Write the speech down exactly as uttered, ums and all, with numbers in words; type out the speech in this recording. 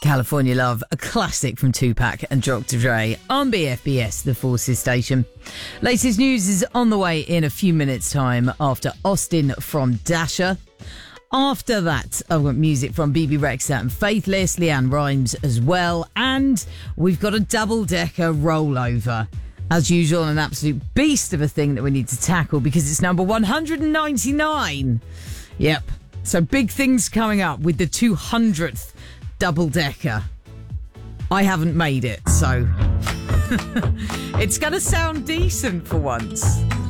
California Love, a classic from Tupac and Doctor Dre on B F B S, the Forces station. Latest news is on the way in a few minutes' time after Austin from Dasher. After that, I've got music from B B Rexha and Faithless, Leanne Rimes as well. And we've got a double-decker rollover. As usual, an absolute beast of a thing that we need to tackle because it's number one hundred ninety-nine. Yep. So big things coming up with the two hundredth double-decker. I haven't made it, so it's going to sound decent for once.